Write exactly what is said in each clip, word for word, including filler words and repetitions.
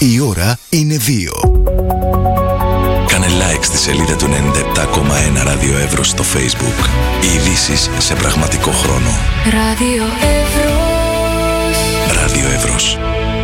Η ώρα είναι δύο. Κάνε like στη σελίδα του ενενήντα επτά κόμμα ένα Ράδιο Εύρος στο Facebook. Οι ειδήσεις σε πραγματικό χρόνο. Ράδιο Εύρος. Ράδιο Εύρος.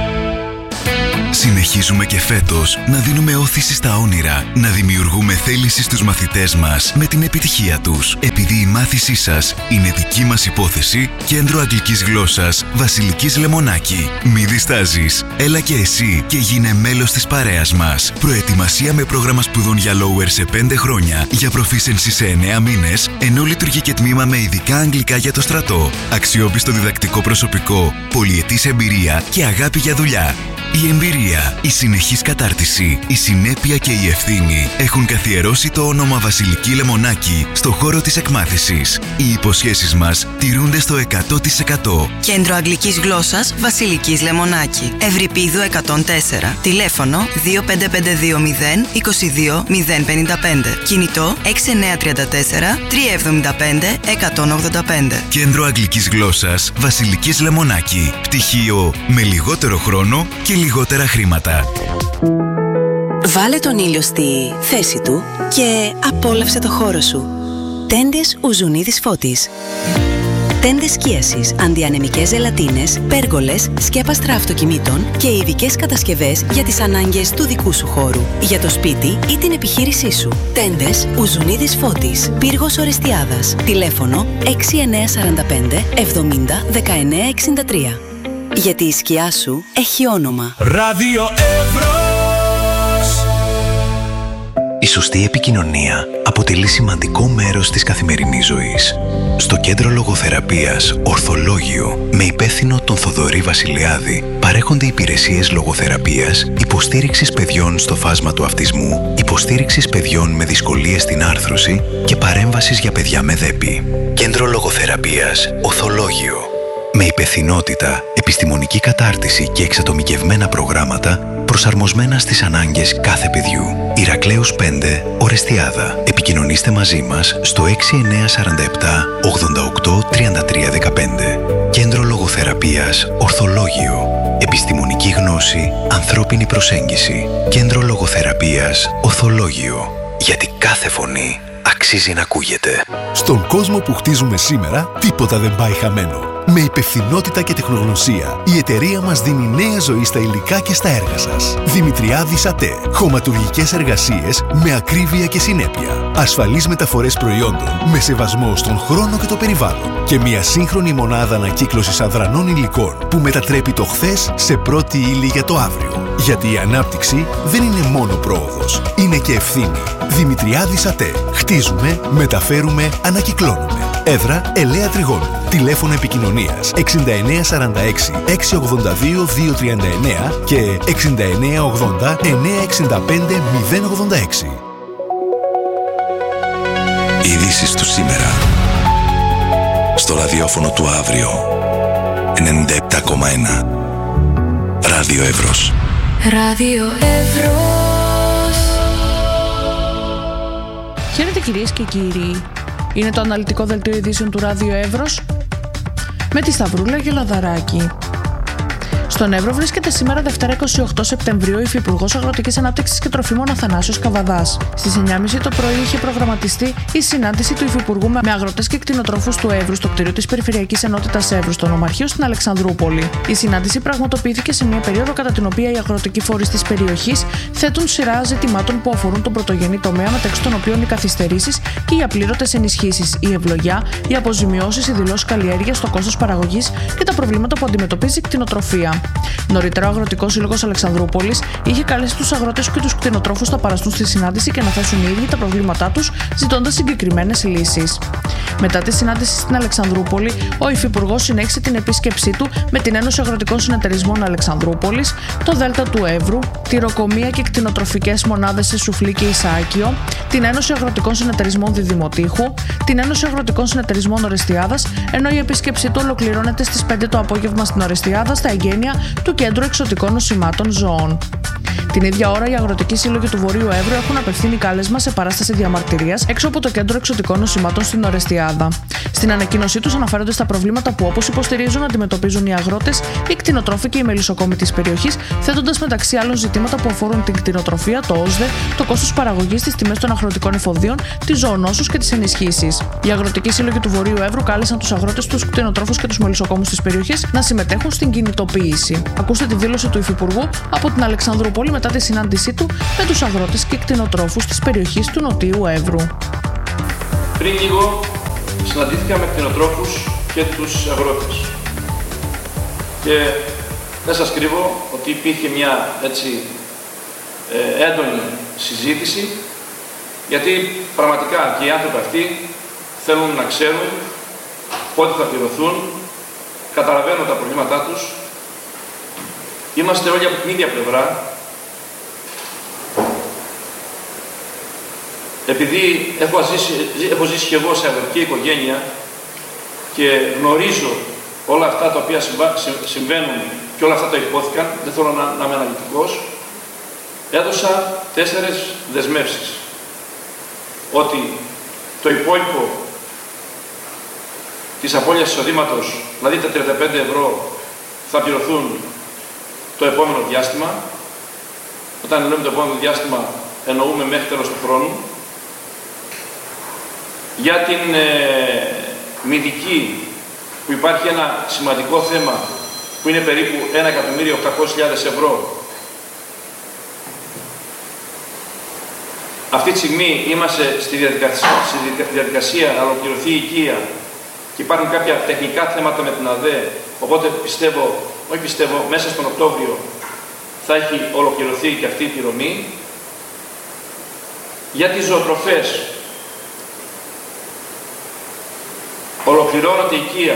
Συνεχίζουμε και φέτος να δίνουμε όθηση στα όνειρα, να δημιουργούμε θέληση στους μαθητές μας με την επιτυχία τους. Επειδή η μάθησή σας είναι δική μας υπόθεση, Κέντρο Αγγλικής Γλώσσας Βασιλικής Λεμονάκη. Μη διστάζεις, έλα και εσύ και γίνε μέλος της παρέας μας. Προετοιμασία με πρόγραμμα σπουδών για Lower σε πέντε χρόνια, για Proficiency σε εννέα μήνες, ενώ λειτουργεί και τμήμα με ειδικά αγγλικά για το στρατό. Αξιόπιστο διδακτικό προσωπικό, πολυετής εμπειρία και αγάπη για δουλειά. Η εμπειρία, η συνεχής κατάρτιση, η συνέπεια και η ευθύνη έχουν καθιερώσει το όνομα Βασιλική Λεμονάκη στο χώρο της εκμάθησης. Οι υποσχέσεις μας τηρούνται στο εκατό τοις εκατό. Κέντρο Αγγλικής Γλώσσας Βασιλικής Λεμονάκη. Ευρυπίδου εκατόν τέσσερα. Τηλέφωνο δύο πέντε πέντε δύο μηδέν είκοσι δύο μηδέν πενήντα πέντε. Κινητό έξι εννιά τρία τέσσερα τρία εβδομήντα πέντε εκατόν ογδόντα πέντε. Κέντρο Αγγλικής Γλώσσας Βασιλικής Λεμονάκη. Πτυχίο με λιγότερο χρόνο και λιγότερα χρήματα. Βάλε τον ήλιο στη θέση του και απόλαυσε το χώρο σου. Τέντες Ουζουνίδης Φώτης. Τέντες σκίασης, αντιανεμικές ζελατίνες, πέργολες, σκέπαστρα αυτοκινήτων και ειδικές κατασκευές για τις ανάγκες του δικού σου χώρου, για το σπίτι ή την επιχείρησή σου. Τέντες Ουζουνίδης Φώτης, Πύργος Ορεστιάδας. Τηλέφωνο έξι εννιά τέσσερα πέντε εβδομήντα δεκαεννέα εξήντα τρία. Γιατί η σκιά σου έχει όνομα. Ράδιο Εύρος. Η σωστή επικοινωνία αποτελεί σημαντικό μέρος της καθημερινής ζωής. Στο Κέντρο Λογοθεραπείας Ορθολόγιο, με υπεύθυνο τον Θοδωρή Βασιλιάδη, παρέχονται υπηρεσίες λογοθεραπείας, υποστήριξης παιδιών στο φάσμα του αυτισμού, υποστήριξης παιδιών με δυσκολίες στην άρθρωση και παρέμβασης για παιδιά με δέπη. Κέντρο Λογοθεραπείας Ορθολόγιο. Με υπευθυνότητα, επιστημονική κατάρτιση και εξατομικευμένα προγράμματα προσαρμοσμένα στις ανάγκες κάθε παιδιού. Ηρακλέους πέντε, Ορεστιάδα. Επικοινωνήστε μαζί μας στο έξι εννιά τέσσερα επτά ογδόντα οκτώ τριάντα τρία δεκαπέντε. Κέντρο Λογοθεραπείας Ορθολόγιο. Επιστημονική γνώση, ανθρώπινη προσέγγιση. Κέντρο Λογοθεραπείας Ορθολόγιο. Γιατί κάθε φωνή αξίζει να ακούγεται. Στον κόσμο που χτίζουμε σήμερα, τίποτα δεν πάει χαμένο. Με υπευθυνότητα και τεχνογνωσία, η εταιρεία μας δίνει νέα ζωή στα υλικά και στα έργα σας. Δημητριάδης ΑΤΕ. Χωματουργικές εργασίες με ακρίβεια και συνέπεια. Ασφαλείς μεταφορές προϊόντων με σεβασμό στον χρόνο και το περιβάλλον. Και μια σύγχρονη μονάδα ανακύκλωσης αδρανών υλικών που μετατρέπει το χθες σε πρώτη ύλη για το αύριο. Γιατί η ανάπτυξη δεν είναι μόνο πρόοδος, είναι και ευθύνη. Δημητριάδης ΑΤΕ. Χτίζουμε, μεταφέρουμε, ανακυκλώνουμε. Έδρα Ελαία Τριγώνου. Τηλέφωνο επικοινωνίας εξήντα εννιά σαράντα έξι εξακόσια ογδόντα δύο διακόσια τριάντα εννέα και εξήντα εννιά ογδόντα εννιακόσια εξήντα πέντε μηδέν ογδόντα έξι. Ειδήσεις του σήμερα. Στο ραδιόφωνο του αύριο. ενενήντα επτά κόμμα ένα. Ράδιο Εύρος. Ράδιο Εύρος. Χαίρετε κυρίες και κύριοι. Είναι το αναλυτικό δελτίο ειδήσεων του Ράδιο Εύρος με τη Σταυρούλα Γελαδαράκη. Στον Εύρο βρίσκεται σήμερα Δευτέρα είκοσι οκτώ Σεπτεμβρίου ο Υφυπουργός Αγροτικής Ανάπτυξης και Τροφίμων Αθανάσιος Καβαδάς. Στις εννιά και μισή το πρωί είχε προγραμματιστεί η συνάντηση του Υφυπουργού με αγροτές και κτηνοτρόφους του Εύρου στο κτίριο της Περιφερειακής Ενότητας Εύρου στο Νομαρχείο στην Αλεξανδρούπολη. Η συνάντηση πραγματοποιήθηκε σε μια περίοδο κατά την οποία οι αγροτικοί φορείς της περιοχής θέτουν σειρά ζητημάτων που αφορούν τον πρωτογενή τομέα, μεταξύ των οποίων οι καθυστερήσεις και οι απλήρωτες ενισχύσεις, η ευλογιά, οι αποζημιώσεις, οι δηλώσεις καλλιέργειας, το κόστος παραγωγής και τα προβλήματα που αντιμετωπίζει η κτηνοτροφία. Νωρίτερα, ο Αγροτικός Σύλλογος Αλεξανδρούπολης είχε καλέσει τους αγρότες και τους κτηνοτρόφους να παραστούν στη συνάντηση και να θέσουν οι ίδιοι τα προβλήματά τους, ζητώντας συγκεκριμένες λύσεις. Μετά τη συνάντηση στην Αλεξανδρούπολη, ο Υφυπουργός συνέχισε την επίσκεψή του με την Ένωση Αγροτικών Συνεταιρισμών Αλεξανδρούπολης, το Δέλτα του Εύρου, τη Ροκομεία και κτηνοτροφικές μονάδες σε Σουφλή και Ισαάκιο, την Ένωση Αγροτικών Συνεταιρισμών Διδημοτήχου, την Ένωση Αγροτικών Συνεταιρισμών Ορεστιάδας, ενώ η επίσκεψή του ολοκληρώνεται στις πέντε το απόγευμα στην Ορεστιάδα στα εγγένεια του Κέντρου Εξωτικών Νοσημάτων Ζώων. Την ίδια ώρα, οι αγροτικοί σύλλογοι του Βορείου Εύρου έχουν απευθύνει κάλεσμα σε παράσταση διαμαρτυρίας έξω από το Κέντρο Εξωτικών Νοσημάτων στην Ορεστιάδα. Στην ανακοίνωσή τους αναφέρονται στα προβλήματα που, όπως υποστηρίζουν, αντιμετωπίζουν οι αγρότες, οι κτηνοτρόφοι και οι μελισσοκόμοι της περιοχής, θέτοντας μεταξύ άλλων ζητήματα που αφορούν την κτηνοτροφία, το ΩΣΔΕ, το κόστος παραγωγής, τις τιμές των αγροτικών εφοδίων, τις ζωονόσους και τις ενισχύσεις. Οι αγροτικοί σύλλογοι του Βορείου Εύρου κάλεσαν τους αγρότες, τους κτηνοτρόφους και τους μελισσοκόμους της περιοχής να συμμετέχουν στην κινητοποίηση. Ακούστε τη δήλωση του Υφυπουργού από την Αλεξανδρούπολη μετά τη συνάντησή του με τους αγρότες και κτηνοτρόφους της περιοχής του Νοτιού Εύρου. Πριν λίγο συναντήθηκα με κτηνοτρόφους και τους αγρότες. Και δεν σας κρύβω ότι υπήρχε μια έτσι ε, έντονη συζήτηση, γιατί πραγματικά και οι άνθρωποι αυτοί θέλουν να ξέρουν πότε θα πληρωθούν, καταλαβαίνουν τα προβλήματά τους. Είμαστε όλοι από την ίδια πλευρά. Επειδή έχω ζήσει, έχω ζήσει και εγώ σε αγροτική οικογένεια και γνωρίζω όλα αυτά τα οποία συμβαίνουν και όλα αυτά τα υπόθηκαν, δεν θέλω να, να είμαι αναλυτικός, έδωσα τέσσερες δεσμεύσεις. Ότι το υπόλοιπο της απώλειας εισοδήματος, δηλαδή τα τριάντα πέντε ευρώ, θα πληρωθούν το επόμενο διάστημα. Όταν λέμε το επόμενο διάστημα, εννοούμε μέχρι τέλος του χρόνου. Για την ε, μηδική, που υπάρχει ένα σημαντικό θέμα, που είναι περίπου ένα εκατομμύριο οκτακόσιες χιλιάδες ευρώ. Αυτή τη στιγμή είμαστε στη διαδικασία, στη διαδικασία να ολοκληρωθεί η οικία και υπάρχουν κάποια τεχνικά θέματα με την ΑΔΕ, οπότε πιστεύω, όχι πιστεύω, μέσα στον Οκτώβριο θα έχει ολοκληρωθεί και αυτή η πληρωμή. Για τις ζωοτροφές, ολοκληρώνεται η οικία.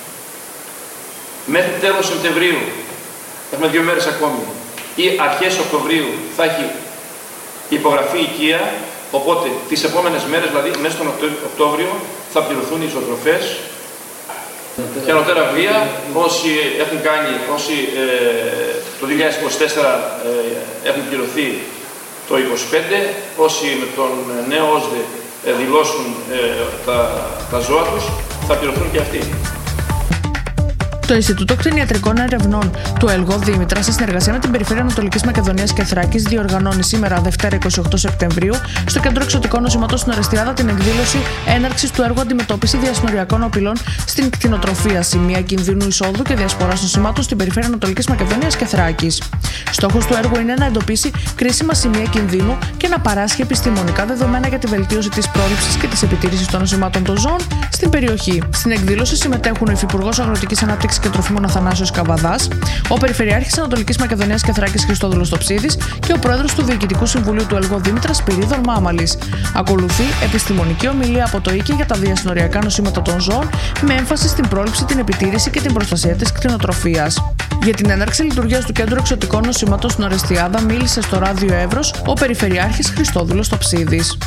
Μέχρι τέλος Σεπτεμβρίου, έχουμε δύο μέρες ακόμη, ή αρχές Οκτωβρίου θα έχει υπογραφεί η οικία, οπότε τις επόμενες μέρες, δηλαδή μέσα στον Οκτώβριο, θα πληρωθούν οι ζωοτροφές. Και ανωτέρα βία, όσοι έχουν κάνει, όσοι ε, το δύο χιλιάδες είκοσι τέσσερα ε, έχουν πληρωθεί το είκοσι πέντε, όσοι με τον νέο ΩΣΔΕ ε, δηλώσουν ε, τα, τα ζώα τους, θα πληρωθούν και αυτοί. Το Ινστιτούτο Κτηνιατρικών Ερευνών του ΕΛΓΟ Δήμητρα, σε συνεργασία με την Περιφέρεια Ανατολικής Μακεδονίας και Θράκης, διοργανώνει σήμερα, Δευτέρα είκοσι οκτώ Σεπτεμβρίου, στο Κέντρο Εξωτικών Νοσημάτων στην Ορεστιάδα, την εκδήλωση έναρξης του έργου Αντιμετώπιση διασυνοριακών απειλών στην κτηνοτροφία, σημεία κινδύνου εισόδου και διασποράς νοσημάτων στην Περιφέρεια Ανατολικής Μακεδονίας και Θράκης. Στόχος του έργου είναι να εντοπίσει κρίσιμα σημεία κινδύνου και να παράσχει επιστημονικά δεδομένα για τη βελτίωση της πρόληψης και της επιτήρησης των νοσημάτων των ζώων στην περιοχή. Στην εκδήλωση συμμετέχουν ο Υφυπουργός Αγροτικής Ανάπτυξης και Τροφίμων Αθανάσιος Καβαδάς, ο Περιφερειάρχης Ανατολικής Μακεδονίας και Θράκης Χριστόδουλος Τοψίδης και ο Πρόεδρος του Διοικητικού Συμβουλίου του ΕΛΓΟ Δήμητρας Σπυρίδων Μάμαλης. Ακολουθεί επιστημονική ομιλία από το ΙΚΕ για τα διασυνοριακά νοσήματα των ζώων, με έμφαση στην πρόληψη, την επιτήρηση και την προστασία της κτηνοτροφίας. Για την έναρξη λειτουργίας του Κέντρου Εξωτικών Νοσημάτων στην Ορεστιάδα μίλησε στο Ράδιο Εύρος ο Περιφερειάρχης Χριστόδουλος Τοψίδης.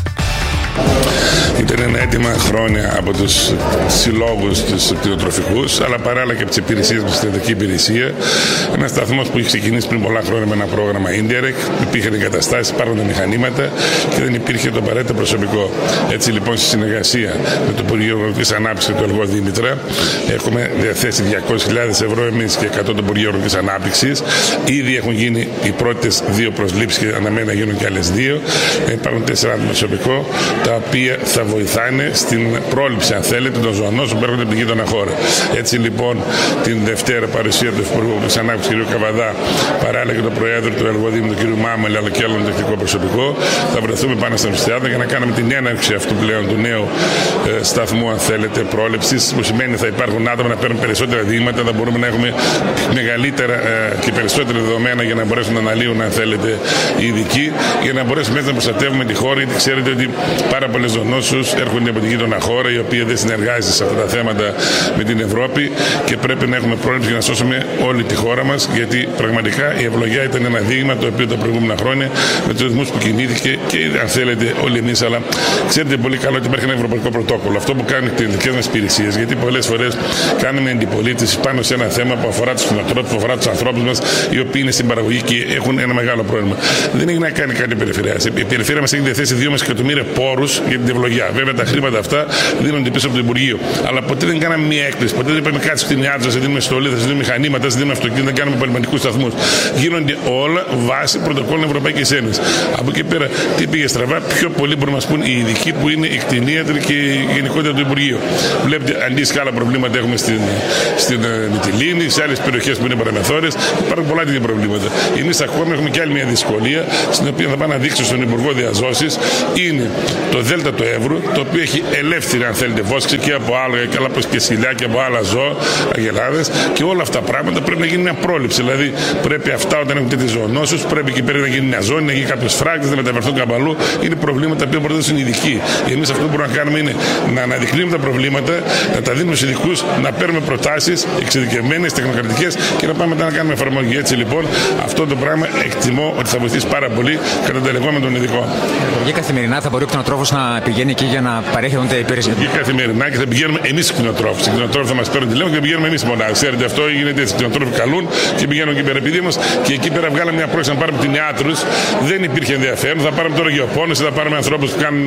Ήταν ένα αίτημα χρόνια από τους συλλόγους τους κτηνοτροφικούς, αλλά παράλληλα και από τις υπηρεσίες μας, στην ιατρική υπηρεσία. Ένα σταθμός που είχε ξεκινήσει πριν πολλά χρόνια με ένα πρόγραμμα Indirect, υπήρχαν εγκαταστάσεις, υπάρχουν μηχανήματα και δεν υπήρχε το απαραίτητο προσωπικό. Έτσι λοιπόν, στη συνεργασία με το Υπουργείο Αγροτικής Ανάπτυξης του ΕΛΓΟ Δήμητρα, έχουμε διαθέσει διακόσιες χιλιάδες ευρώ εμείς και εκατό το Υπουργείο Αγροτικής Ανάπτυξης. Ήδη έχουν γίνει οι πρώτες δύο προσλήψεις και αναμένει να γίνουν και άλλες δύο. Υπάρχουν τέσσερα άτομα προσωπικό, τα οποία θα βοηθάνε στην πρόληψη, αν θέλετε, των ζωονόσων που έρχονται από την γείτονα χώρα. Έτσι λοιπόν, την Δευτέρα παρουσία του Υπουργού της Ανάπτυξης κ. Καβαδά, παράλληλα και του Προέδρου του ΕΛΓΟ Δήμου, του κ. Μάμαλη, αλλά και άλλων τεχνικό προσωπικό, θα βρεθούμε πάνω στην Ορεστιάδα για να κάνουμε την έναρξη αυτού πλέον του νέου ε, σταθμού, αν θέλετε, πρόληψης, που σημαίνει θα υπάρχουν άτομα να παίρνουν περισσότερα δείγματα, θα μπορούμε να έχουμε μεγαλύτερα ε, και περισσότερα δεδομένα για να μπορέσουν να αναλύουν, αν θέλετε, οι ειδικοί, για να μπορέσουμε έτσι να προστατεύουμε τη χώρα, γιατί ξέρετε ότι πάρα πολλές ζωονόσους έρχονται από την γείτονα χώρα, η οποία δεν συνεργάζεται σε αυτά τα θέματα με την Ευρώπη και πρέπει να έχουμε πρόληψη για να σώσουμε όλη τη χώρα μας, γιατί πραγματικά η ευλογιά ήταν ένα δείγμα το οποίο τα προηγούμενα χρόνια με τους ρυθμούς που κινήθηκε και, αν θέλετε, όλοι εμείς, αλλά ξέρετε πολύ καλά ότι υπάρχει ένα ευρωπαϊκό πρωτόκολλο. Αυτό που κάνουν οι δικές μας υπηρεσίες, γιατί πολλές φορές κάνουμε αντιπολίτευση πάνω σε ένα θέμα που αφορά τους κτηνοτρόφους, που αφορά τους ανθρώπους μας, οι οποίοι είναι στην παραγωγή και έχουν ένα μεγάλο πρόβλημα. Δεν έχει να κάνει κάτι η περιφέρεια. Η περιφέρεια μας έχει διαθέσει δύο εκατομμύρια πόρους όρους για την ευλογιά. Βέβαια τα χρήματα αυτά δίνονται πίσω από το Υπουργείο. Αλλά ποτέ δεν κάναμε μια έκκληση. Ποτέ δεν είπαμε κάτι στην Ιάτζα, θα δίνουμε στολή, θα δίνουμε μηχανήματα, θα δίνουμε αυτοκίνητα, δεν κάνουμε πολεμαντικούς σταθμούς. Γίνονται όλα βάσει πρωτοκόλλων Ευρωπαϊκής Ένωσης. Από εκεί πέρα τι πήγε στραβά, πιο πολύ μπορούν να μας πούν οι ειδικοί που είναι οι κτηνίατροι και η γενικότητα του Υπουργείου. Βλέπετε αντίστοιχα άλλα προβλήματα έχουμε στην, στην Μυτιλήνη, σε άλλες περιοχές που είναι παραμεθόρες. Υπάρχουν πολλά τέτοια προβλήματα. Εμείς ακόμα έχουμε και άλλη μια δυσκολία, στην οποία θα πάω να δείξω στον Υπουργό Διαζώσης. Είναι το Δέλτα του Εύρου, το οποίο έχει ελεύθερη, αν θέλετε, βόσκηση και από άλλα, καλά και σκυλιά και από άλλα ζώα, αγελάδες, και όλα αυτά τα πράγματα πρέπει να γίνει μια πρόληψη. Δηλαδή πρέπει αυτά όταν έχουν τέτοιες ζωονόσους, πρέπει εκεί πέρα να γίνει μια ζώνη, να γίνει κάποιος φράκτης, να μεταφερθούν καμπαλού. Είναι προβλήματα που μπορούν να είναι ειδικοί. Εμείς αυτό που μπορούμε να κάνουμε είναι να αναδεικνύουμε τα προβλήματα, να τα δίνουμε στους ειδικούς, να παίρνουμε προτάσεις εξειδικευμένες, τεχνοκρατικές και να πάμε μετά να κάνουμε εφαρμογή. Έτσι λοιπόν, αυτό το πράγμα εκτιμώ ότι θα βοηθήσει πάρα πολύ κατά τα λεγόμενα των ειδικών. Και καθημερινά θα μπορεί ο κτηνοτρόφος να πηγαίνει εκεί για να παρέχει εδώ την υπηρεσία. Και καθημερινά και θα πηγαίνουμε εμείς οι κτηνοτρόφοι. Οι κτηνοτρόφοι θα μας παίρνουν τηλέφωνο και πηγαίνουμε εμείς μονάχα. Ξέρετε, αυτό γίνεται έτσι. Οι κτηνοτρόφοι καλούν και πηγαίνουν εκεί πέρα. Επειδή μας και εκεί πέρα βγάλαμε μια πρόκληση να πάρουμε κτηνιάτρους, δεν υπήρχε ενδιαφέρον. Θα πάρουμε τώρα γεωπόνες, θα πάρουμε ανθρώπους που, κάνουν,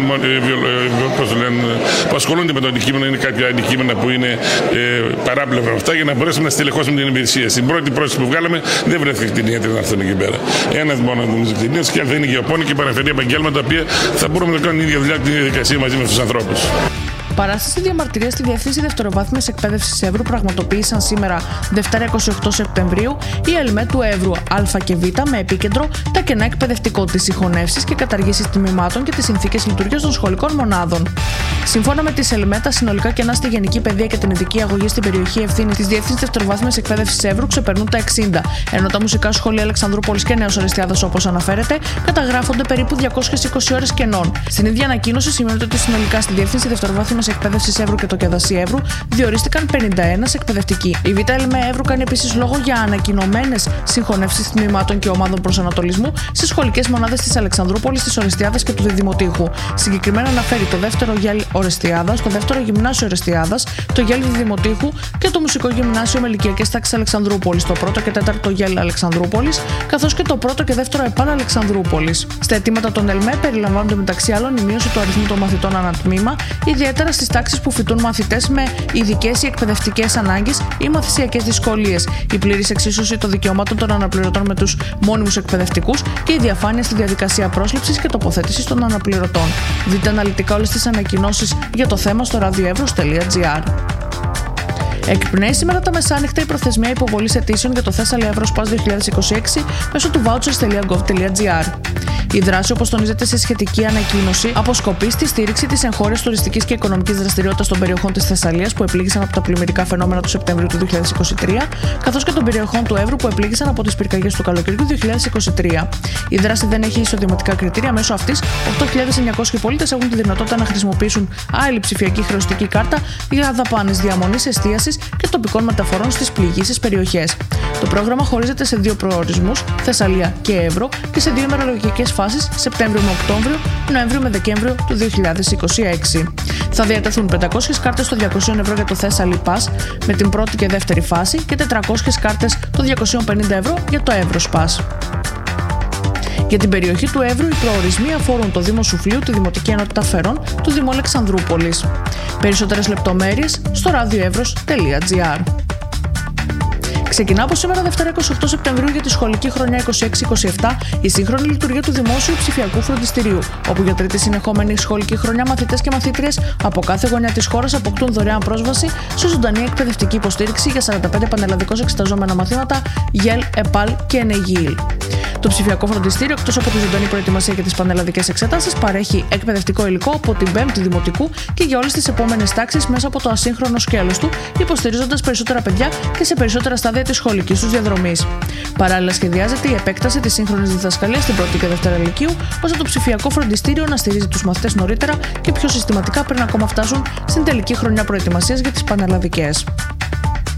που ασχολούνται με το αντικείμενο. Είναι κάποια αντικείμενα που είναι ε, παράπλευρα αυτά για να μπορέσουμε να στελεχώσουμε την υπηρεσία. Στην πρώτη πρόσκληση που βγάλαμε δεν βρέθηκε κτηνίατροι να έρθουν εκεί πέρα. Ένας μόνο νομίζω κτηνίατρος και άλλοι θα είναι γεωπόνοι και παρεμφερή επαγγέλματα τα οποία θα μπορούμε να κάνουν η ίδια δουλειά την διαδικασία μαζί με τους ανθρώπους. Παράσταση διαμαρτυρία στη Διευθύνση Δευτεροβάθμιας Εκπαίδευσης Εύρου πραγματοποίησαν σήμερα Δευτέρα είκοσι οκτώ Σεπτεμβρίου η ΕΛΜΕ του Εύρου Α και Β με επίκεντρο τα κενά εκπαιδευτικό, τις συγχωνεύσεις και καταργήσεις τμήματων και τις συνθήκες λειτουργίας των σχολικών μονάδων. Σύμφωνα με τις ΕΛΜΕ, τα συνολικά κενά στη γενική παιδεία και την ειδική αγωγή στην περιοχή ευθύνη της Διεύθυνσης Δευτεροβάθμιας Εκπαίδευσης Εύρου ξεπερνούν τα εξήντα, ενώ τα μουσικά σχολεία Αλεξανδρούπολης και Νέος Ορεστιάδας, όπως αναφέρεται, καταγράφονται περίπου διακόσιες είκοσι ώρες κενών. Στην ίδια ανακοίνωση σημειώνεται ότι συνολικά στη Διεύθυνση Δευτεροβάθμιας Εκπαίδευσης Εύρου και το ΚΕΔΑΣΥ Εύρου διορίστηκαν πενήντα ένα εκπαιδευτικοί. Η ΒΕΛΜΕ Εύρου κάνει επίσης λόγο για ανακοινωμένες συγχωνεύσεις τμήματων και ομάδων προσανατολισμού στις σχολικές μονάδες της Αλεξανδρούπολης, της Ορεστιάδας και του Διδημοτήχου. Συγκεκριμένα αναφέρει το δεύτερο ΓΕΛ Ορεστιάδας, το δεύτερο Γυμνάσιο Ορεστιάδας, το ΓΕΛ Διδημοτήχου και το Μουσικό Γυμνάσιο με ηλικιακές τάξεις Αλεξανδρούπολης, το πρώτο και τέταρτο ΓΕΛ Αλεξανδρούπολης, καθώς και το πρώτο και δεύτερο ΕΠΑΛ Αλεξανδρούπολης. Στα αιτήματα των ΕΛΜΕ περιλαμβάνονται μεταξύ άλλων η μείωση του αριθμού των μαθητών ανατμήμα, ιδιαίτερα στις τάξεις που φοιτούν μαθητές με ειδικές ή εκπαιδευτικές ανάγκες ή μαθησιακές δυσκολίες, η πλήρης εξίσωση των δικαιωμάτων των αναπληρωτών με τους μόνιμους εκπαιδευτικούς και η διαφάνεια στη διαδικασία πρόσληψης και τοποθέτησης των αναπληρωτών. Δείτε αναλυτικά όλες τις ανακοινώσεις για το θέμα στο ραδιοεύρος τελεία τζι άρ. Εκπνέει σήμερα τα μεσάνυχτα η προθεσμία υποβολής αιτήσεων για το Thessaly Evros Pass δύο χιλιάδες είκοσι έξι μέσω του vouchers τελεία gov τελεία τζι άρ. Η δράση, όπως τονίζεται σε σχετική ανακοίνωση, αποσκοπεί στη στήριξη της εγχώριας τουριστικής και οικονομικής δραστηριότητας των περιοχών της Θεσσαλίας που επλήγησαν από τα πλημμυρικά φαινόμενα του Σεπτεμβρίου του δύο χιλιάδες είκοσι τρία, καθώς και των περιοχών του Εύρου που επλήγησαν από τις πυρκαγιές του καλοκαιριού δύο χιλιάδες είκοσι τρία. Η δράση δεν έχει εισοδηματικά κριτήρια. Μέσω αυτής, οκτώ χιλιάδες εννιακόσιοι πολίτες έχουν τη δυνατότητα να χρησιμοποιήσουν άειλη ψηφιακή χρεωστική κάρτα για δαπάνες διαμονής, εστίασης και τοπικών μεταφορών στις πληγήσεις περιοχές. Το πρόγραμμα χωρίζεται σε δύο προορισμούς, Θεσσαλία και Εύρο, και σε δύο ημερολογικές φάσεις, Σεπτέμβριο με Οκτώβριο, Νοέμβριο με Δεκέμβριο του δύο χιλιάδες είκοσι έξι. Θα διατεθούν πεντακόσιες κάρτες στο διακόσια ευρώ για το Thessaly Pass με την πρώτη και δεύτερη φάση και τετρακόσιες κάρτες το διακόσια πενήντα ευρώ για το Evros Pass. Για την περιοχή του Εύρου, οι προορισμοί αφορούν το Δήμο Σουφλίου, τη Δημοτική Ενότητα Φερών, του Δήμου Αλεξανδρούπολης. Περισσότερες λεπτομέρειες στο ραδιοεύρος τελεία τζι άρ. Ξεκινά από σήμερα Δευτέρα είκοσι οκτώ Σεπτεμβρίου για τη σχολική χρονιά είκοσι έξι είκοσι επτά η σύγχρονη λειτουργία του Δημόσιου Ψηφιακού Φροντιστηρίου, όπου για τρίτη συνεχόμενη σχολική χρονιά μαθητές και μαθήτριες από κάθε γωνιά της χώρας αποκτούν δωρεάν πρόσβαση σε ζωντανή εκπαιδευτική υποστήριξη για σαράντα πέντε πανελλαδικώς εξεταζόμενα μαθήματα ΓΕΛ, ΕΠΑΛ και ΕΝΕΓΙΛ. Το ψηφιακό φροντιστήριο, εκτός από τη ζωντανή προετοιμασία και τις πανελλαδικές εξετάσεις, παρέχει εκπαιδευτικό υλικό από την πέμπτη Δημοτικού και για όλες τις επόμενες τάξεις μέσα από το ασύγχρονο σκέλος του, υποστηρίζοντας περισσότερα παιδιά και σε περισσότερα στάδια της σχολικής τους διαδρομής. Παράλληλα, σχεδιάζεται η επέκταση της σύγχρονης διδασκαλίας στην πρώτη και δεύτερη λυκείου, ώστε το ψηφιακό φροντιστήριο να στηρίζει τους μαθητές νωρίτερα και πιο συστηματικά πριν ακόμα φτάσουν στην τελική χρονιά προετοιμασίας για τις πανελλαδικές.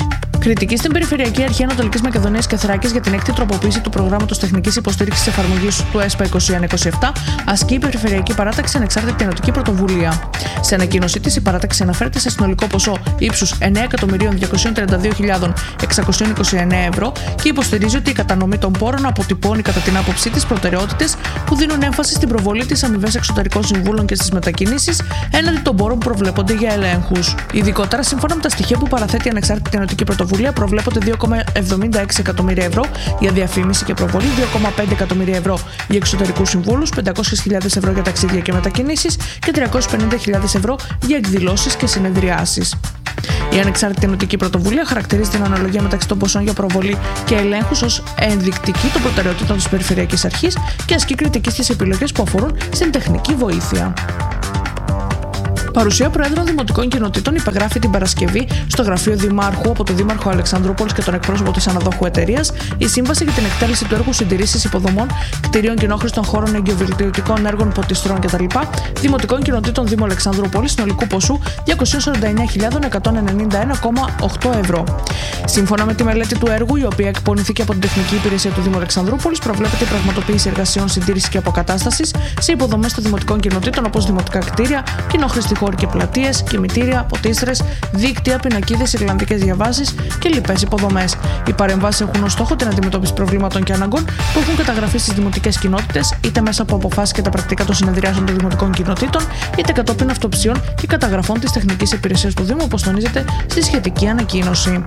Κριτική στην Περιφερειακή Αρχή Ανατολικής Μακεδονίας και Θράκης για την έκτη τροποποίηση του προγράμματος τεχνικής υποστήριξης εφαρμογής του ΕΣΠΑ είκοσι ένα είκοσι επτά ασκεί η Περιφερειακή Παράταξη Ανεξάρτητη Ενωτική Πρωτοβουλία. Σε ανακοίνωσή της, η παράταξη αναφέρεται σε συνολικό ποσό ύψους εννέα εκατομμυρίων διακόσιες τριάντα δύο χιλιάδες εξακόσιες είκοσι εννέα ευρώ και υποστηρίζει ότι η κατανομή των πόρων αποτυπώνει κατά την άποψή της προτεραιότητες που δίνουν έμφαση στην προβολή της αμοιβές εξωτερικών συμβούλων και στις μετακινήσεις έναντι των πόρων που προβλέπονται για ελέγχους. Ειδικότερα, σύμφωνα με τα στοιχεία που παραθέτει η Ανεξάρτητη Ενωτική Πρωτοβουλία, προβλέπονται δύο κόμμα εβδομήντα έξι εκατομμύρια ευρώ για διαφήμιση και προβολή, δύο κόμμα πέντε εκατομμύρια ευρώ για εξωτερικούς συμβούλους, πεντακόσιες χιλιάδες ευρώ για ταξίδια και μετακινήσεις και τριακόσιες πενήντα χιλιάδες ευρώ για εκδηλώσεις και συνεδριάσεις. Η Ανεξάρτητη Ενωτική Πρωτοβουλία χαρακτηρίζει την αναλογία μεταξύ των ποσών για προβολή και ελέγχους ως ενδεικτική των προτεραιοτήτων της Περιφερειακής Αρχής και ασκεί κριτική στις επιλογές που αφορούν στην τεχνική βοήθεια. Παρουσία Προέδρων Δημοτικών Κοινοτήτων υπεγράφει την Παρασκευή στο γραφείο Δημάρχου από τον Δήμαρχο Αλεξανδρούπολης και τον εκπρόσωπο της αναδόχου εταιρείας η σύμβαση για την εκτέλεση του έργου συντηρήσεις υποδομών, κτηρίων κοινόχρηστων χώρων εγκυοβελτιωτικών έργων ποτιστρών κτλ. Δημοτικών Κοινοτήτων Δήμου Αλεξανδρούπολης συνολικού ποσού διακόσιες σαράντα εννέα χιλιάδες εκατόν ενενήντα ένα κόμμα οκτώ ευρώ. Σύμφωνα με τη μελέτη του έργου, η οποία εκπονηθήκε από την Τεχνική Υπηρεσία του Δήμου Αλεξανδρούπολης, προβλέπεται η πραγματοποίηση εργασιών συντήρησης και αποκατάστασης σε υποδομές των δημοτικών κοινοτήτων όπως δημοτικά κτίρια, κοινόχρηστοι χώροι και πλατείες, κημητήρια, ποτίστρες, δίκτυα, πινακίδες, ιρλανδικές διαβάσεις και λοιπές υποδομές. Οι παρεμβάσεις έχουν ως στόχο την αντιμετώπιση προβλήματων και αναγκών που έχουν καταγραφεί στις δημοτικές κοινότητες, είτε μέσα από αποφάσεις και τα πρακτικά των συνεδριάσεων των δημοτικών κοινοτήτων, είτε κατόπιν αυτοψιών και καταγραφών της Τεχνικής Υπηρεσίας του Δήμου, όπως τονίζεται στη σχετική ανακοίνωση.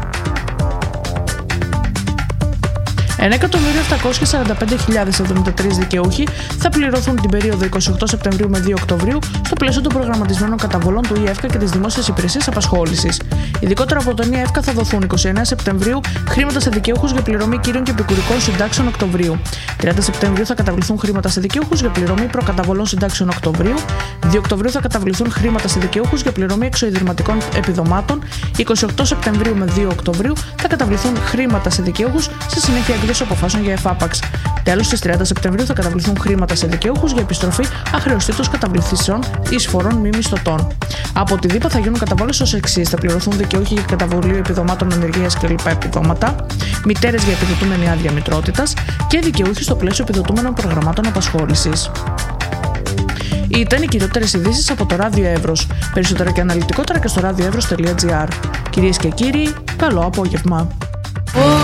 ένα εκατομμύριο επτακόσιες σαράντα πέντε χιλιάδες εβδομήντα τρεις δικαιούχοι θα πληρωθούν την περίοδο εικοστή ογδόη Σεπτεμβρίου με δύο Οκτωβρίου στο πλαίσιο των προγραμματισμένων καταβολών του ΙΕΦΚΑ και της Δημόσιας Υπηρεσίας Απασχόλησης. Ειδικότερα από τον ΙΕΦΚΑ θα δοθούν εικοστή ενάτη Σεπτεμβρίου χρήματα σε δικαιούχους για πληρωμή κύριων και επικουρικών συντάξεων Οκτωβρίου. τριάντα Σεπτεμβρίου θα καταβληθούν χρήματα σε δικαιούχους για πληρωμή προκαταβολών συντάξεων Οκτωβρίου. δύο Οκτωβρίου θα καταβληθούν χρήματα σε δικαιούχους για πληρωμή εξοειδηματικών επιδομάτων. εικοστή ογδόη Σεπτεμβρίου με δύο Οκτωβρίου θα καταβληθούν χρήματα σε δικαιούχους σε συνέχεια αποφάσεων για εφάπαξ. Τέλος, στις τριάντα Σεπτεμβρίου θα καταβληθούν χρήματα σε δικαιούχους για επιστροφή αχρεωστήτως καταβληθήσεων εισφορών μη μισθωτών. Από τη ΔΥΠΑ θα γίνουν καταβόλες ως εξής: θα πληρωθούν δικαιούχοι για καταβολή επιδομάτων ανεργίας και λοιπά επιδόματα, μητέρες για επιδοτούμενη άδεια μητρότητας και δικαιούχοι στο πλαίσιο επιδοτούμενων προγραμμάτων απασχόλησης. Ήταν οι κυριότερες ειδήσεις από το Ράδιο Εύρος. Περισσότερα και αναλυτικότερα και στο ράδιο εύρος τελεία τζι άρ. Κυρίες και κύριοι, καλό απόγευμα.